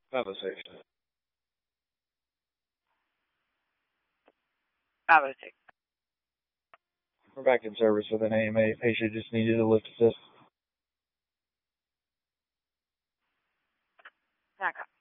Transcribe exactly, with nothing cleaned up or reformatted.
five oh six. five oh six. We're back in service with an A M A. Patient just needed a lift assist. Okay.